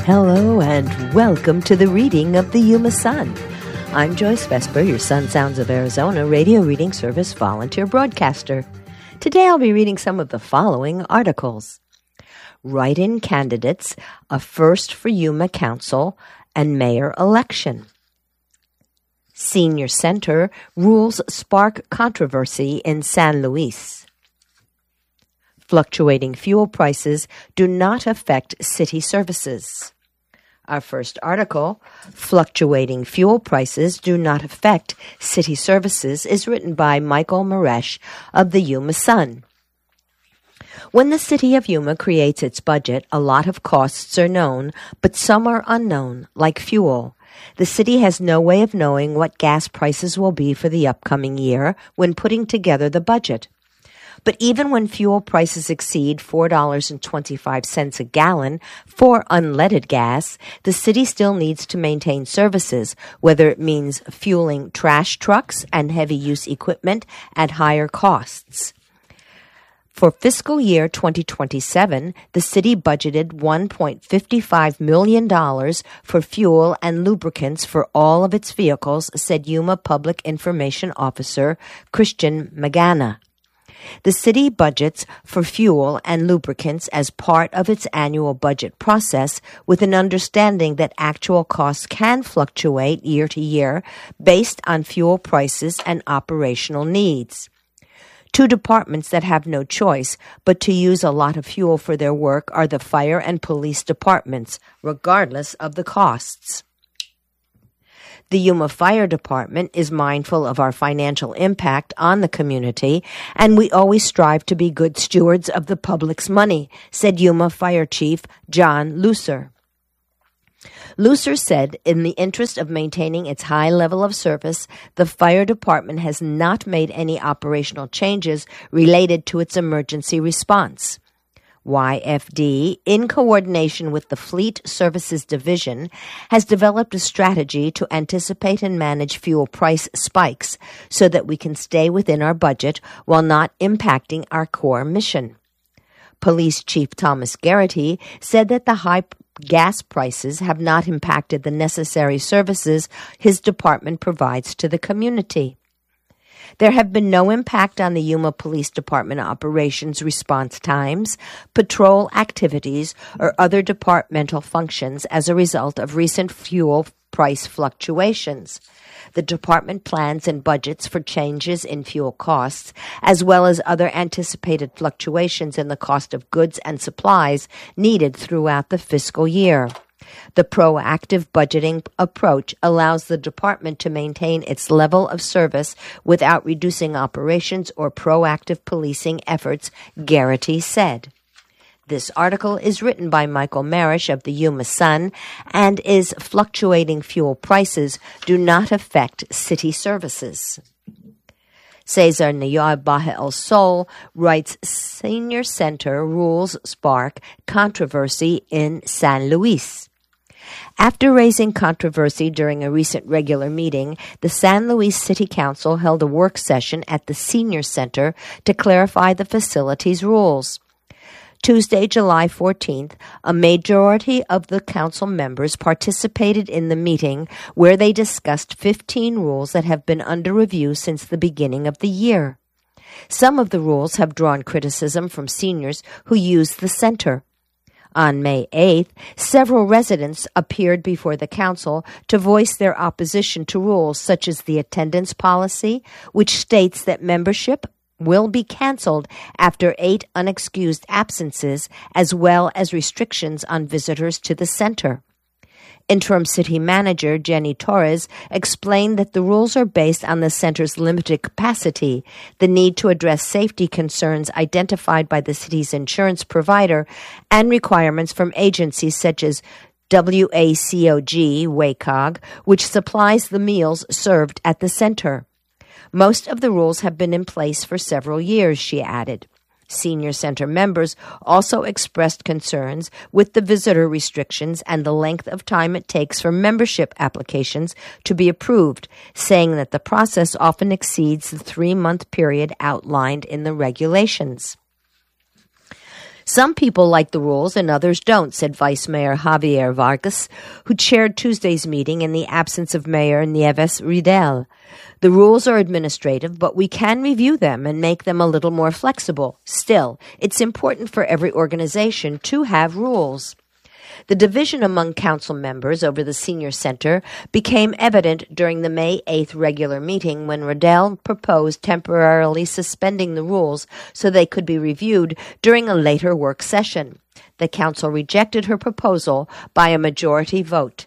Hello and welcome to the reading of the Yuma Sun. I'm Joyce Vesper, your Sun Sounds of Arizona radio reading service volunteer broadcaster. Today I'll be reading some of the following articles. Write-in candidates, a first for Yuma Council and mayor election. Senior Center rules spark controversy in San Luis. Fluctuating fuel prices do not affect city services. Our first article, Fluctuating Fuel Prices Do Not Affect City Services, is written by Michael Maresh of the Yuma Sun. When the city of Yuma creates its budget, a lot of costs are known, but some are unknown, like fuel. The city has no way of knowing what gas prices will be for the upcoming year when putting together the budget. But even when fuel prices exceed $4.25 a gallon for unleaded gas, the city still needs to maintain services, whether it means fueling trash trucks and heavy-use equipment at higher costs. For fiscal year 2027, the city budgeted $1.55 million for fuel and lubricants for all of its vehicles, said Yuma Public Information Officer Christian Magana. The city budgets for fuel and lubricants as part of its annual budget process with an understanding that actual costs can fluctuate year to year based on fuel prices and operational needs. Two departments that have no choice but to use a lot of fuel for their work are the fire and police departments, regardless of the costs. The Yuma Fire Department is mindful of our financial impact on the community, and we always strive to be good stewards of the public's money, said Yuma Fire Chief John Lusser. Lusser said, in the interest of maintaining its high level of service, the fire department has not made any operational changes related to its emergency response. YFD, in coordination with the Fleet Services Division, has developed a strategy to anticipate and manage fuel price spikes so that we can stay within our budget while not impacting our core mission. Police Chief Thomas Garrity said that the high gas prices have not impacted the necessary services his department provides to the community. There have been no impact on the Yuma Police Department operations response times, patrol activities, or other departmental functions as a result of recent fuel price fluctuations. The department plans and budgets for changes in fuel costs, as well as other anticipated fluctuations in the cost of goods and supplies needed throughout the fiscal year. The proactive budgeting approach allows the department to maintain its level of service without reducing operations or proactive policing efforts, Garrity said. This article is written by Michael Marish of the Yuma Sun and is Fluctuating Fuel Prices Do Not Affect City Services. Cesar Nayar Baja El Sol writes, Senior Center rules spark controversy in San Luis. After raising controversy during a recent regular meeting, the San Luis City Council held a work session at the Senior Center to clarify the facility's rules. Tuesday, July 14th, a majority of the council members participated in the meeting where they discussed 15 rules that have been under review since the beginning of the year. Some of the rules have drawn criticism from seniors who use the center. On May 8th, several residents appeared before the council to voice their opposition to rules such as the attendance policy, which states that membership will be canceled after 8 unexcused absences, as well as restrictions on visitors to the center. Interim City Manager Jenny Torres explained that the rules are based on the center's limited capacity, the need to address safety concerns identified by the city's insurance provider, and requirements from agencies such as WACOG, which supplies the meals served at the center. Most of the rules have been in place for several years, she added. Senior Center members also expressed concerns with the visitor restrictions and the length of time it takes for membership applications to be approved, saying that the process often exceeds the 3-month period outlined in the regulations. Some people like the rules and others don't, said Vice Mayor Javier Vargas, who chaired Tuesday's meeting in the absence of Mayor Nieves Riddell. The rules are administrative, but we can review them and make them a little more flexible. Still, it's important for every organization to have rules. The division among council members over the senior center became evident during the May 8th regular meeting when Riddell proposed temporarily suspending the rules so they could be reviewed during a later work session. The council rejected her proposal by a majority vote.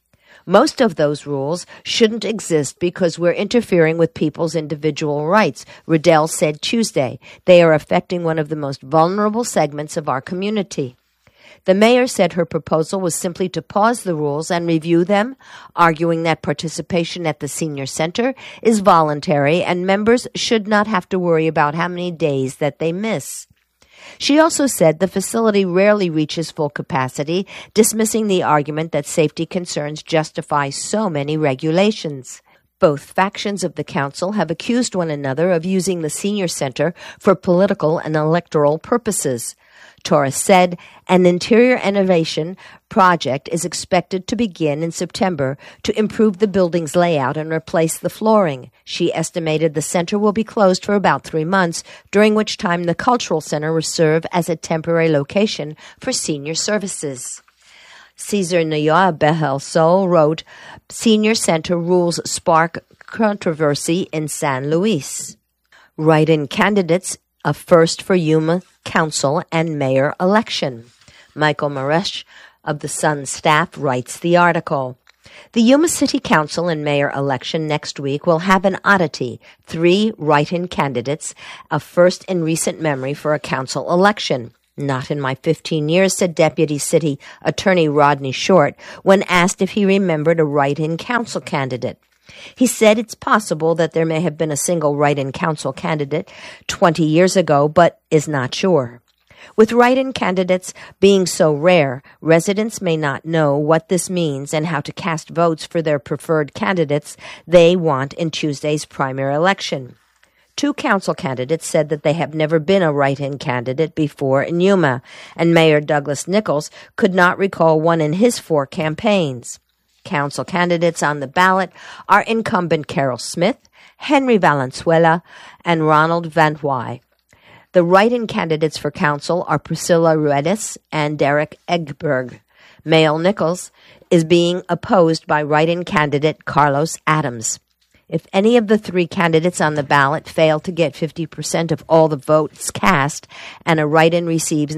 Most of those rules shouldn't exist because we're interfering with people's individual rights, Riddell said Tuesday. They are affecting one of the most vulnerable segments of our community. The mayor said her proposal was simply to pause the rules and review them, arguing that participation at the senior center is voluntary and members should not have to worry about how many days that they miss. She also said the facility rarely reaches full capacity, dismissing the argument that safety concerns justify so many regulations. Both factions of the council have accused one another of using the senior center for political and electoral purposes. Torres said an interior innovation project is expected to begin in September to improve the building's layout and replace the flooring. She estimated the center will be closed for about 3 months, during which time the cultural center will serve as a temporary location for senior services. Cesar Noyoa Bejelso wrote, Senior Center rules spark controversy in San Luis. Write-in candidates, a first for Yuma Council and Mayor election. Michael Maresh of the Sun staff writes the article. The Yuma City Council and Mayor election next week will have an oddity, 3 write-in candidates, a first in recent memory for a council election. Not in my 15 years, said Deputy City Attorney Rodney Short when asked if he remembered a write-in council candidate. He said it's possible that there may have been a single write-in council candidate 20 years ago, but is not sure. With write-in candidates being so rare, residents may not know what this means and how to cast votes for their preferred candidates they want in Tuesday's primary election. 2 council candidates said that they have never been a write-in candidate before in Yuma, and Mayor Douglas Nichols could not recall one in his 4 campaigns. Council candidates on the ballot are incumbent Carol Smith, Henry Valenzuela, and Ronald Van Wy. The write-in candidates for council are Priscilla Ruedas and Derek Egberg. Mayor Nichols is being opposed by write-in candidate Carlos Adams. If any of the 3 candidates on the ballot fail to get 50% of all the votes cast and a write-in receives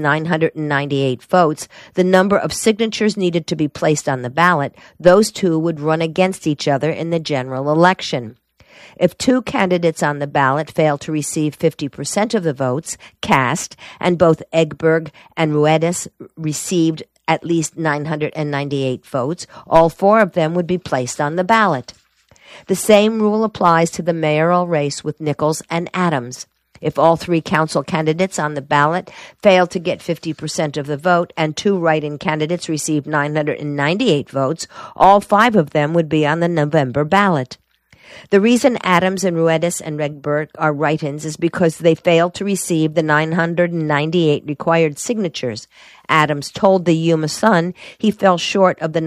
998 votes, the number of signatures needed to be placed on the ballot, those 2 would run against each other in the general election. If 2 candidates on the ballot fail to receive 50% of the votes cast and both Egberg and Ruedas received at least 998 votes, all 4 of them would be placed on the ballot. The same rule applies to the mayoral race with Nichols and Adams. If all 3 council candidates on the ballot fail to get 50% of the vote and 2 write-in candidates receive 998 votes, all 5 of them would be on the November ballot. The reason Adams and Ruedas and Egberg are write-ins is because they failed to receive the 998 required signatures. Adams told the Yuma Sun he fell short of the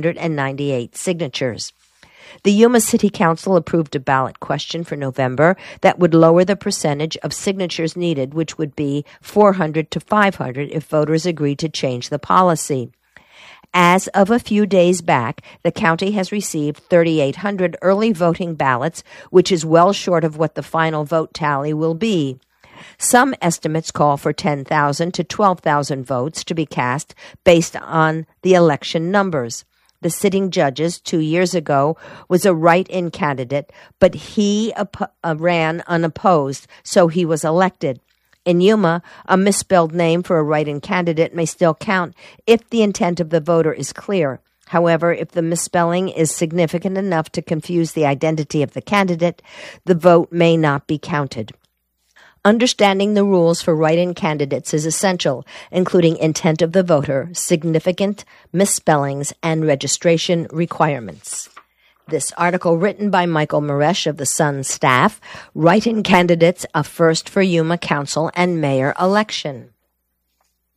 998 signatures. The Yuma City Council approved a ballot question for November that would lower the percentage of signatures needed, which would be 400 to 500 if voters agreed to change the policy. As of a few days back, the county has received 3,800 early voting ballots, which is well short of what the final vote tally will be. Some estimates call for 10,000 to 12,000 votes to be cast based on the election numbers. The sitting judges 2 years ago was a write-in candidate, but he ran unopposed, so he was elected. In Yuma, a misspelled name for a write-in candidate may still count if the intent of the voter is clear. However, if the misspelling is significant enough to confuse the identity of the candidate, the vote may not be counted. Understanding the rules for write-in candidates is essential, including intent of the voter, significant misspellings, and registration requirements. This article written by Michael Maresh of the Sun staff, write-in candidates, a first for Yuma Council and Mayor election.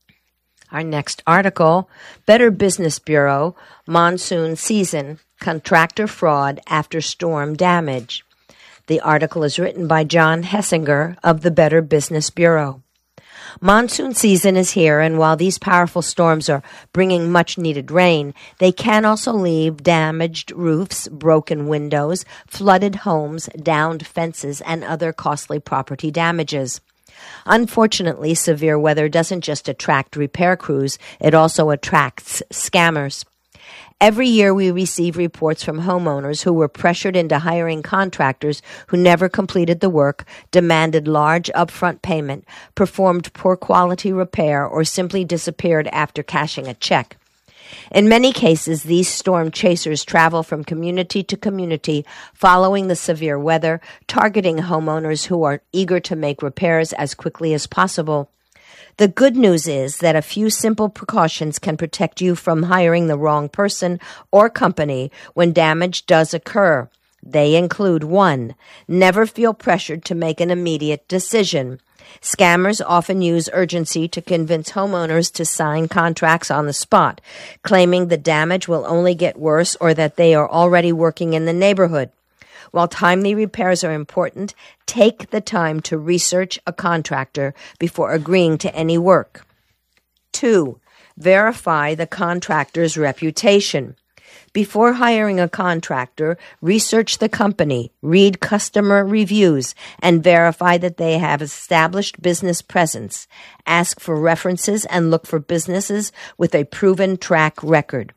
Our next article, Better Business Bureau, Monsoon Season, Contractor Fraud After Storm Damage. The article is written by John Hessinger of the Better Business Bureau. Monsoon season is here, and while these powerful storms are bringing much-needed rain, they can also leave damaged roofs, broken windows, flooded homes, downed fences, and other costly property damages. Unfortunately, severe weather doesn't just attract repair crews, it also attracts scammers. Every year we receive reports from homeowners who were pressured into hiring contractors who never completed the work, demanded large upfront payment, performed poor quality repair, or simply disappeared after cashing a check. In many cases, these storm chasers travel from community to community following the severe weather, targeting homeowners who are eager to make repairs as quickly as possible. The good news is that a few simple precautions can protect you from hiring the wrong person or company when damage does occur. They include 1. Never feel pressured to make an immediate decision. Scammers often use urgency to convince homeowners to sign contracts on the spot, claiming the damage will only get worse or that they are already working in the neighborhood. While timely repairs are important, take the time to research a contractor before agreeing to any work. 2. Verify the contractor's reputation. Before hiring a contractor, research the company, read customer reviews, and verify that they have established business presence. Ask for references and look for businesses with a proven track record.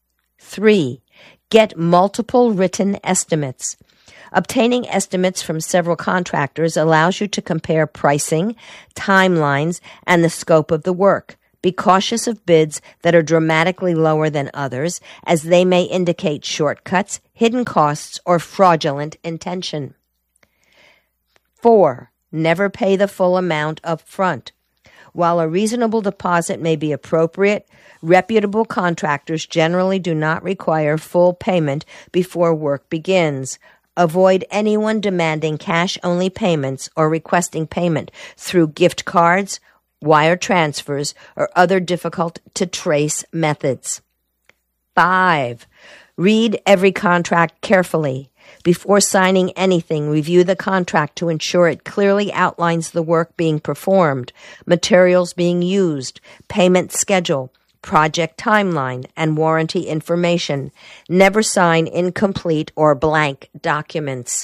3. Get multiple written estimates. Obtaining estimates from several contractors allows you to compare pricing, timelines, and the scope of the work. Be cautious of bids that are dramatically lower than others, as they may indicate shortcuts, hidden costs, or fraudulent intention. 4. Never pay the full amount up front. While a reasonable deposit may be appropriate, reputable contractors generally do not require full payment before work begins. Avoid anyone demanding cash-only payments or requesting payment through gift cards, wire transfers, or other difficult-to-trace methods. 5. Read every contract carefully. Before signing anything, review the contract to ensure it clearly outlines the work being performed, materials being used, payment schedule, project timeline, and warranty information. Never sign incomplete or blank documents.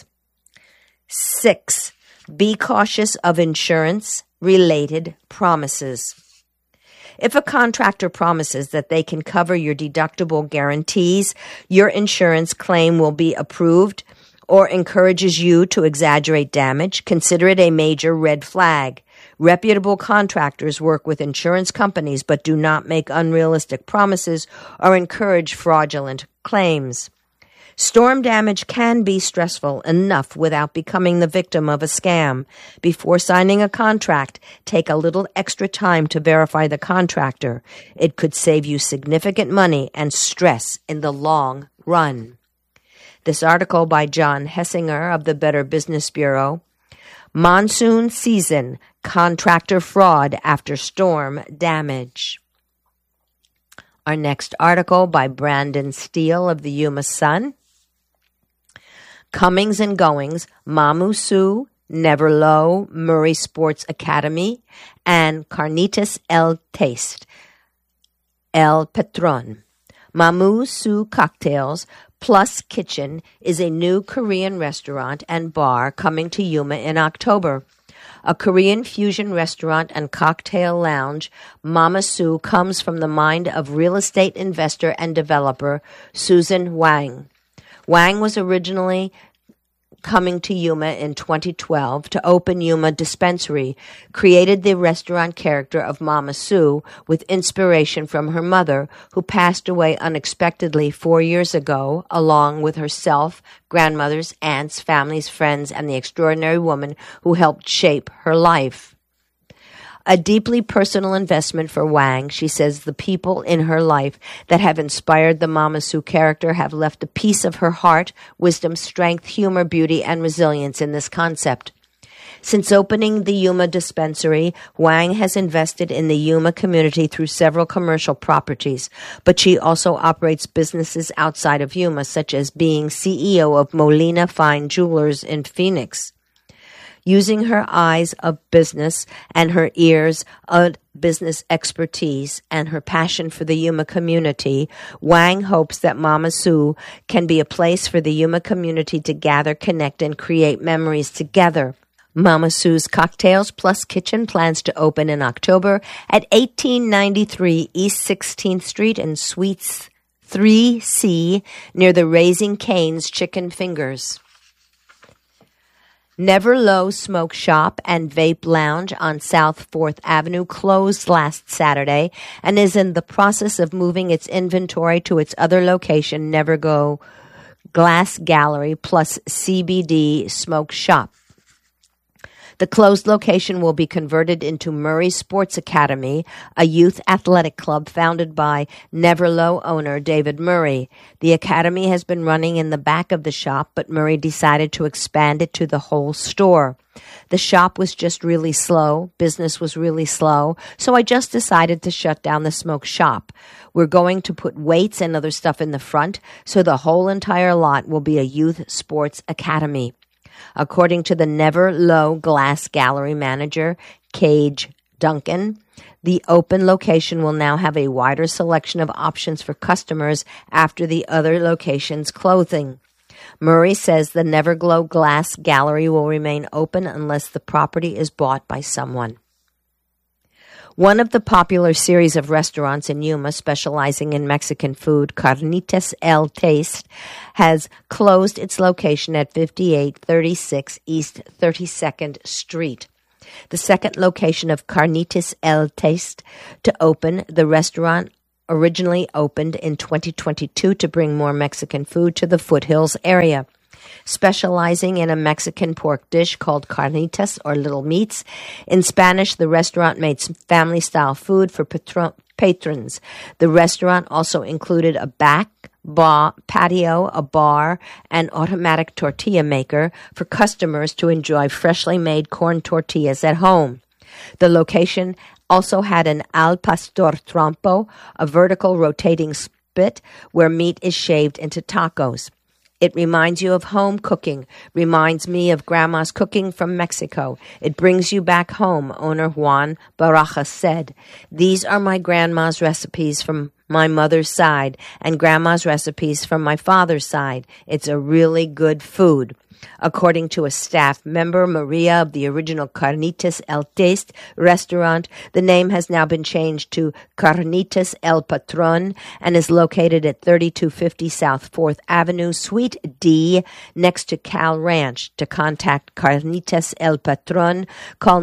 6. Be cautious of insurance-related promises. If a contractor promises that they can cover your deductible guarantees, your insurance claim will be approved, or encourages you to exaggerate damage, consider it a major red flag. Reputable contractors work with insurance companies but do not make unrealistic promises or encourage fraudulent claims. Storm damage can be stressful enough without becoming the victim of a scam. Before signing a contract, take a little extra time to verify the contractor. It could save you significant money and stress in the long run. This article by John Hessinger of the Better Business Bureau. Monsoon Season, Contractor Fraud After Storm Damage. Our next article by Brandon Steele of the Yuma Sun. Comings and Goings, Mamu Su, Never Low, Murray Sports Academy, and Carnitas El Taste, El Patron. Mamu Su Cocktails Plus Kitchen is a new Korean restaurant and bar coming to Yuma in October. A Korean fusion restaurant and cocktail lounge, Mama Su comes from the mind of real estate investor and developer Susan Wang. Wang was originally coming to Yuma in 2012 to open Yuma Dispensary, created the restaurant character of Mama Su with inspiration from her mother, who passed away unexpectedly 4 years ago, along with herself, grandmothers, aunts, families, friends, and the extraordinary woman who helped shape her life. A deeply personal investment for Wang, she says the people in her life that have inspired the Mama Su character have left a piece of her heart, wisdom, strength, humor, beauty, and resilience in this concept. Since opening the Yuma dispensary, Wang has invested in the Yuma community through several commercial properties, but she also operates businesses outside of Yuma, such as being CEO of Molina Fine Jewelers in Phoenix. Using her eyes of business and her ears of business expertise and her passion for the Yuma community, Wang hopes that Mama Su can be a place for the Yuma community to gather, connect, and create memories together. Mama Su's Cocktails Plus Kitchen plans to open in October at 1893 East 16th Street in Suites 3C near the Raising Cane's Chicken Fingers. Never Low Smoke Shop and Vape Lounge on South 4th Avenue closed last Saturday and is in the process of moving its inventory to its other location, Never Go Glass Gallery plus CBD Smoke Shop. The closed location will be converted into Murray Sports Academy, a youth athletic club founded by Never Low owner David Murray. The academy has been running in the back of the shop, but Murray decided to expand it to the whole store. The shop was just really slow. Business was really slow. So I just decided to shut down the smoke shop. We're going to put weights and other stuff in the front, so the whole entire lot will be a youth sports academy. According to the Never Low Glass Gallery manager, Cage Duncan, the open location will now have a wider selection of options for customers after the other locations' closing. Murray says the Never Glow Glass Gallery will remain open unless the property is bought by someone. One of the popular series of restaurants in Yuma specializing in Mexican food, Carnitas El Taste, has closed its location at 5836 East 32nd Street. The second location of Carnitas El Taste to open, the restaurant originally opened in 2022 to bring more Mexican food to the foothills area. Specializing in a Mexican pork dish called carnitas or little meats. In Spanish, the restaurant made family-style food for patrons. The restaurant also included a back patio, a bar, and automatic tortilla maker for customers to enjoy freshly made corn tortillas at home. The location also had an al pastor trompo, a vertical rotating spit where meat is shaved into tacos. It reminds you of home cooking, reminds me of Grandma's cooking from Mexico. It brings you back home, owner Juan Barajas said. These are my grandma's recipes from my mother's side and Grandma's recipes from my father's side. It's a really good food. According to a staff member, Maria of the original Carnitas El Taste restaurant, the name has now been changed to Carnitas El Patron and is located at 3250 South 4th Avenue, Suite D, next to Cal Ranch. To contact Carnitas El Patron, call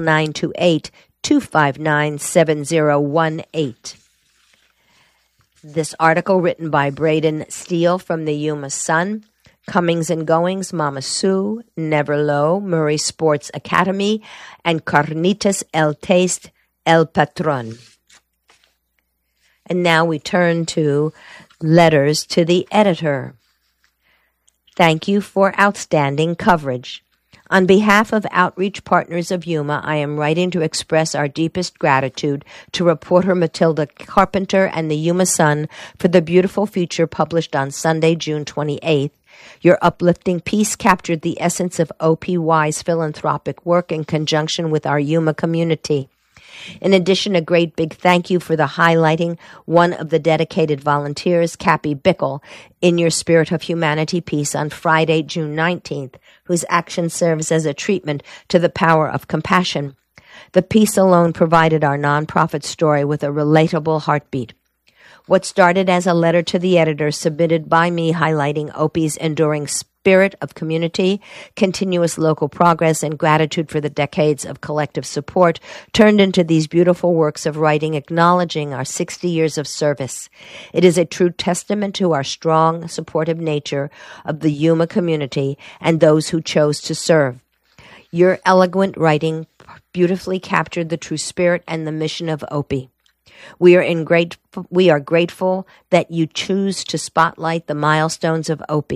928-259-7018. This article written by Braden Steele from the Yuma Sun. Comings and Goings, Mama Su, Never Low, Murray Sports Academy, and Carnitas El Taste, El Patron. And now we turn to letters to the editor. Thank you for outstanding coverage. On behalf of Outreach Partners of Yuma, I am writing to express our deepest gratitude to reporter Matilda Carpenter and the Yuma Sun for the beautiful feature published on Sunday, June 28th. Your uplifting piece captured the essence of OPY's philanthropic work in conjunction with our Yuma community. In addition, a great big thank you for the highlighting one of the dedicated volunteers, Cappy Bickle, in your Spirit of Humanity piece on Friday, June 19th, whose action serves as a treatment to the power of compassion. The piece alone provided our nonprofit story with a relatable heartbeat. What started as a letter to the editor submitted by me highlighting OPI's enduring spirit of community, continuous local progress, and gratitude for the decades of collective support turned into these beautiful works of writing acknowledging our 60 years of service. It is a true testament to our strong, supportive nature of the Yuma community and those who chose to serve. Your eloquent writing beautifully captured the true spirit and the mission of OPI. We are grateful that you choose to spotlight the milestones of OPI.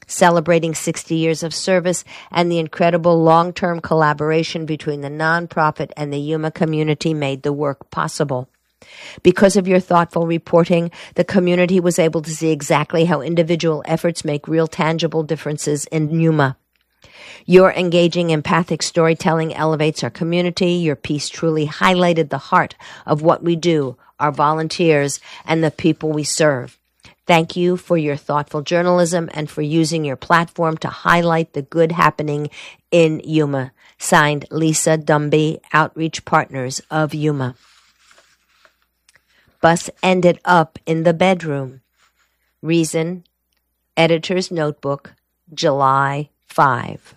celebrating 60 years of service and the incredible long-term collaboration between the nonprofit and the Yuma community made the work possible. Because of your thoughtful reporting, the community was able to see exactly how individual efforts make real tangible differences in Yuma. Your engaging, empathic storytelling elevates our community. Your piece truly highlighted the heart of what we do, our volunteers, and the people we serve. Thank you for your thoughtful journalism and for using your platform to highlight the good happening in Yuma. Signed, Lisa Dumby, Outreach Partners of Yuma. Bus ended up in the bedroom. Reason, Editor's Notebook, July 5.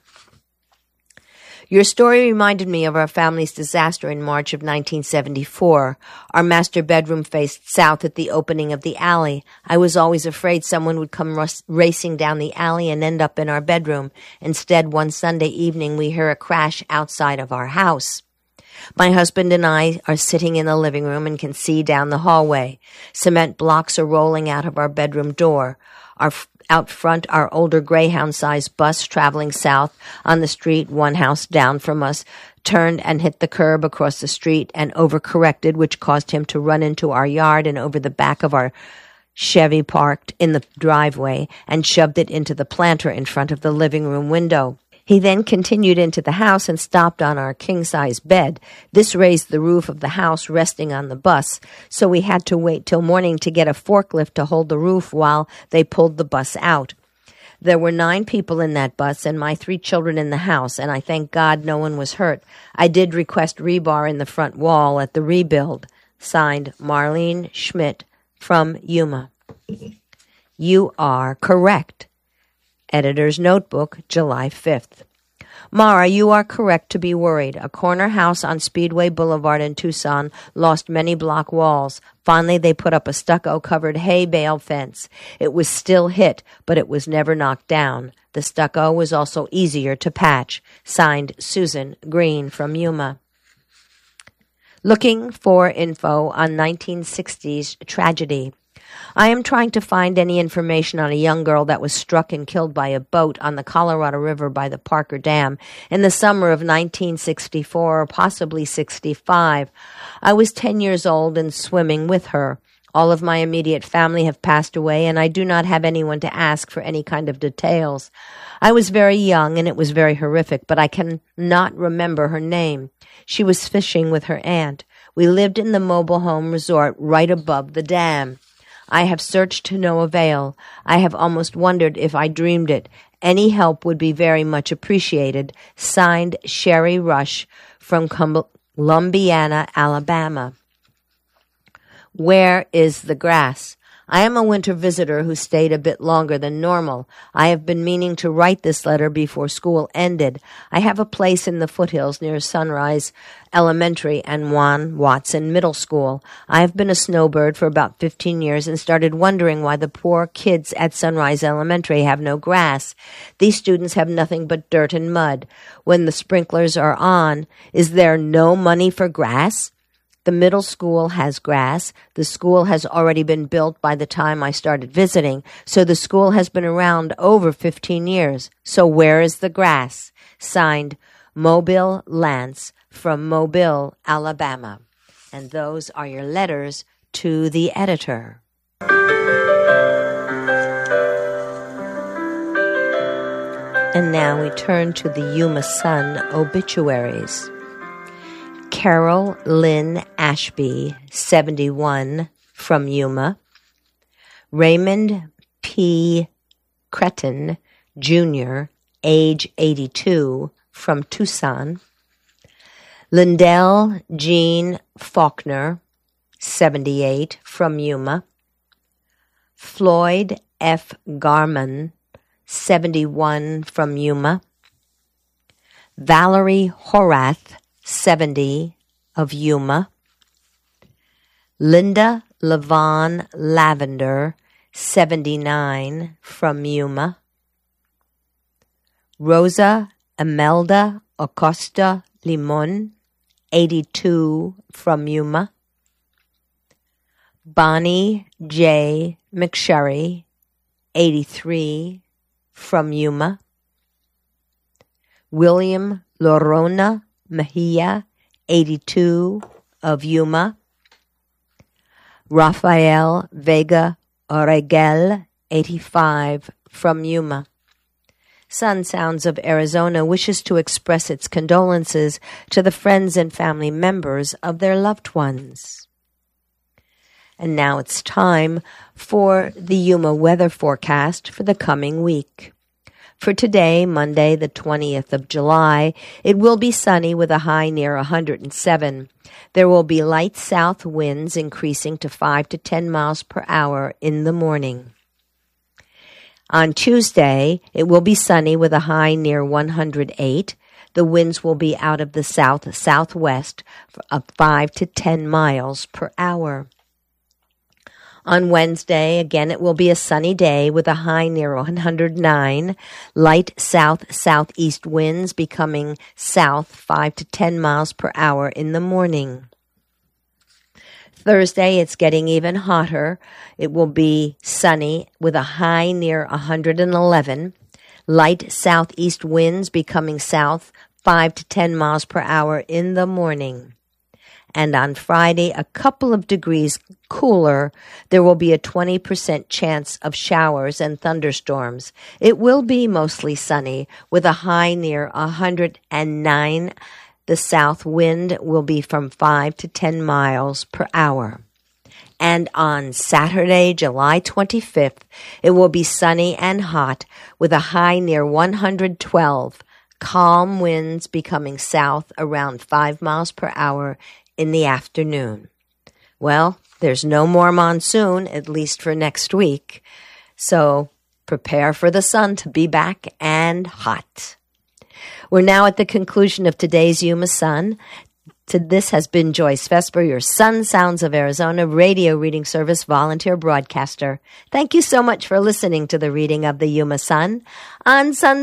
Your story reminded me of our family's disaster in March of 1974. Our master bedroom faced south at the opening of the alley. I was always afraid someone would come racing down the alley and end up in our bedroom. Instead, one Sunday evening, we hear a crash outside of our house. My husband and I are sitting in the living room and can see down the hallway. Cement blocks are rolling out of our bedroom door. Out front, our older Greyhound-sized bus traveling south on the street, one house down from us, turned and hit the curb across the street and overcorrected, which caused him to run into our yard and over the back of our Chevy parked in the driveway and shoved it into the planter in front of the living room window. He then continued into the house and stopped on our king-size bed. This raised the roof of the house resting on the bus, so we had to wait till morning to get a forklift to hold the roof while they pulled the bus out. There were 9 people in that bus and my 3 children in the house, and I thank God no one was hurt. I did request rebar in the front wall at the rebuild. Signed, Marlene Schmidt from Yuma. You are correct. Editor's Notebook, July 5th. Mara, you are correct to be worried. A corner house on Speedway Boulevard in Tucson lost many block walls. Finally, they put up a stucco-covered hay bale fence. It was still hit, but it was never knocked down. The stucco was also easier to patch. Signed, Susan Green from Yuma. Looking for info on 1960s tragedy. I am trying to find any information on a young girl that was struck and killed by a boat on the Colorado River by the Parker Dam in the summer of 1964 or possibly 65. I was 10 years old and swimming with her. All of my immediate family have passed away, and I do not have anyone to ask for any kind of details. I was very young, and it was very horrific, but I cannot remember her name. She was fishing with her aunt. We lived in the mobile home resort right above the dam. I have searched to no avail. I have almost wondered if I dreamed it. Any help would be very much appreciated. Signed, Sherry Rush from Columbiana, Alabama. Where is the grass? I am a winter visitor who stayed a bit longer than normal. I have been meaning to write this letter before school ended. I have a place in the foothills near Sunrise Elementary and Juan Watson Middle School. I have been a snowbird for about 15 years and started wondering why the poor kids at Sunrise Elementary have no grass. These students have nothing but dirt and mud. When the sprinklers are on, is there no money for grass? The middle school has grass. The school has already been built by the time I started visiting, so the school has been around over 15 years. So where is the grass? Signed, Mobile Lance from Mobile, Alabama. And those are your letters to the editor. And now we turn to the Yuma Sun obituaries. Carol Lynn Ashby, 71, from Yuma. Raymond P. Cretin, Jr., age 82, from Tucson. Lindell Jean Faulkner, 78, from Yuma. Floyd F. Garman, 71, from Yuma. Valerie Horath, 70, of Yuma. Linda Levon Lavender, 79, from Yuma. Rosa Imelda Acosta Limon, 82, from Yuma. Bonnie J. McSherry, 83, from Yuma. William Lorona Mejia, 82, of Yuma. Rafael Vega Oregel, 85, from Yuma. Sun Sounds of Arizona wishes to express its condolences to the friends and family members of their loved ones. And now it's time for the Yuma weather forecast for the coming week. For today, Monday, the 20th of July, it will be sunny with a high near 107. There will be light south winds increasing to 5 to 10 miles per hour in the morning. On Tuesday, it will be sunny with a high near 108. The winds will be out of the south-southwest of 5 to 10 miles per hour. On Wednesday, again, it will be a sunny day with a high near 109. Light south-southeast winds becoming south 5 to 10 miles per hour in the morning. Thursday, it's getting even hotter. It will be sunny with a high near 111. Light southeast winds becoming south 5 to 10 miles per hour in the morning. And on Friday, a couple of degrees cooler, there will be a 20% chance of showers and thunderstorms. It will be mostly sunny with a high near 109. The south wind will be from 5 to 10 miles per hour. And on Saturday, July 25th, it will be sunny and hot with a high near 112. Calm winds becoming south around 5 miles per hour in the afternoon. Well, there's no more monsoon, at least for next week. So prepare for the sun to be back and hot. We're now at the conclusion of today's Yuma Sun. This has been Joyce Vesper, your Sun Sounds of Arizona radio reading service volunteer broadcaster. Thank you so much for listening to the reading of the Yuma Sun on Sun